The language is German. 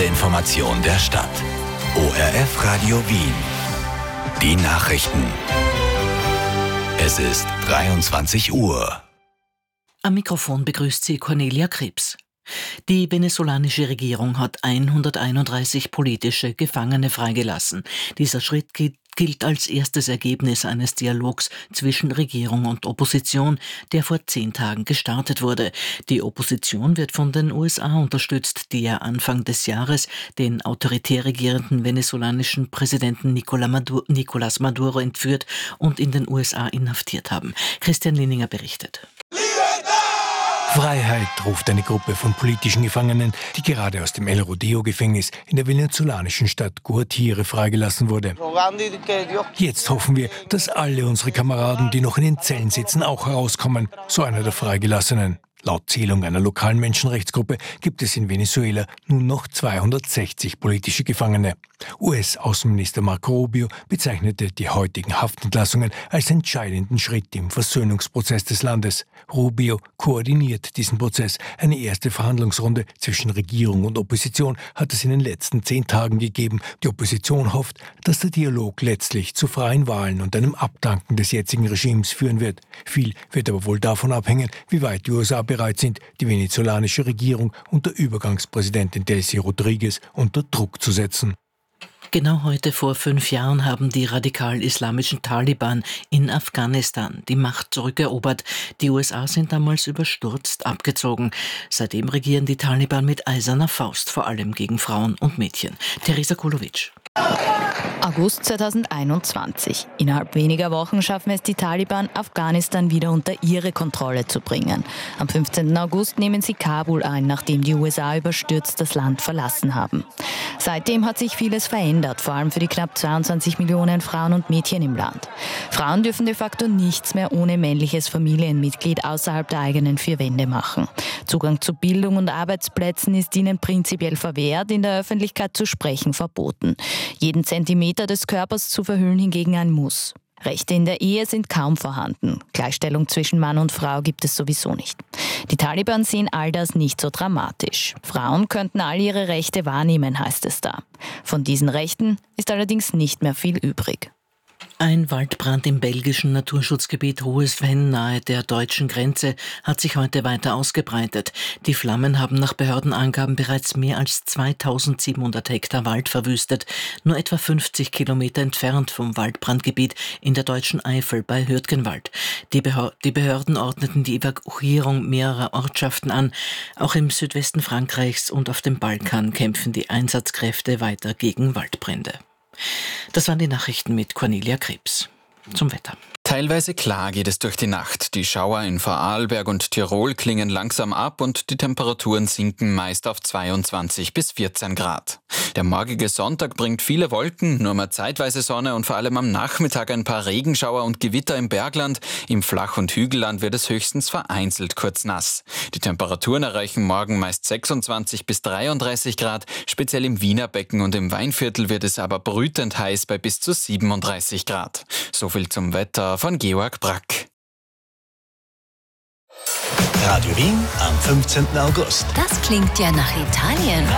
Information der Stadt. ORF Radio Wien. Die Nachrichten. Es ist 23 Uhr. Am Mikrofon begrüßt sie Cornelia Krebs. Die venezolanische Regierung hat 131 politische Gefangene freigelassen. Dieser Schritt gilt als erstes Ergebnis eines Dialogs zwischen Regierung und Opposition, der vor 10 Tagen gestartet wurde. Die Opposition wird von den USA unterstützt, die ja Anfang des Jahres den autoritär regierenden venezolanischen Präsidenten Nicolás Maduro entführt und in den USA inhaftiert haben. Christian Linninger berichtet. Freiheit, ruft eine Gruppe von politischen Gefangenen, die gerade aus dem El Rodeo-Gefängnis in der venezolanischen Stadt Guatire freigelassen wurde. Jetzt hoffen wir, dass alle unsere Kameraden, die noch in den Zellen sitzen, auch herauskommen, so einer der Freigelassenen. Laut Zählung einer lokalen Menschenrechtsgruppe gibt es in Venezuela nun noch 260 politische Gefangene. US-Außenminister Marco Rubio bezeichnete die heutigen Haftentlassungen als entscheidenden Schritt im Versöhnungsprozess des Landes. Rubio koordiniert diesen Prozess. Eine erste Verhandlungsrunde zwischen Regierung und Opposition hat es in den letzten 10 Tagen gegeben. Die Opposition hofft, dass der Dialog letztlich zu freien Wahlen und einem Abdanken des jetzigen Regimes führen wird. Viel wird aber wohl davon abhängen, wie weit die USA bereit sind, die venezolanische Regierung unter Übergangspräsidentin Delcy Rodriguez unter Druck zu setzen. Genau heute vor 5 Jahren haben die radikal-islamischen Taliban in Afghanistan die Macht zurückerobert. Die USA sind damals überstürzt abgezogen. Seitdem regieren die Taliban mit eiserner Faust, vor allem gegen Frauen und Mädchen. Teresa Kulowitsch. August 2021. Innerhalb weniger Wochen schaffen es die Taliban, Afghanistan wieder unter ihre Kontrolle zu bringen. Am 15. August nehmen sie Kabul ein, nachdem die USA überstürzt das Land verlassen haben. Seitdem hat sich vieles verändert, vor allem für die knapp 22 Millionen Frauen und Mädchen im Land. Frauen dürfen de facto nichts mehr ohne männliches Familienmitglied außerhalb der eigenen 4 Wände machen. Zugang zu Bildung und Arbeitsplätzen ist ihnen prinzipiell verwehrt, in der Öffentlichkeit zu sprechen verboten. Jeden Zentimeter des Körpers zu verhüllen hingegen ein Muss. Rechte in der Ehe sind kaum vorhanden. Gleichstellung zwischen Mann und Frau gibt es sowieso nicht. Die Taliban sehen all das nicht so dramatisch. Frauen könnten all ihre Rechte wahrnehmen, heißt es da. Von diesen Rechten ist allerdings nicht mehr viel übrig. Ein Waldbrand im belgischen Naturschutzgebiet Hohes Venn nahe der deutschen Grenze hat sich heute weiter ausgebreitet. Die Flammen haben nach Behördenangaben bereits mehr als 2700 Hektar Wald verwüstet, nur etwa 50 Kilometer entfernt vom Waldbrandgebiet in der deutschen Eifel bei Hürtgenwald. Die Behörden ordneten die Evakuierung mehrerer Ortschaften an. Auch im Südwesten Frankreichs und auf dem Balkan kämpfen die Einsatzkräfte weiter gegen Waldbrände. Das waren die Nachrichten mit Cornelia Krebs. Zum Wetter. Teilweise klar geht es durch die Nacht. Die Schauer in Vorarlberg und Tirol klingen langsam ab und die Temperaturen sinken meist auf 22 bis 14 Grad. Der morgige Sonntag bringt viele Wolken, nur mal zeitweise Sonne und vor allem am Nachmittag ein paar Regenschauer und Gewitter im Bergland. Im Flach- und Hügelland wird es höchstens vereinzelt kurz nass. Die Temperaturen erreichen morgen meist 26 bis 33 Grad. Speziell im Wiener Becken und im Weinviertel wird es aber brütend heiß bei bis zu 37 Grad. So viel zum Wetter von Georg Brack. Radio Wien am 15. August. Das klingt ja nach Italien.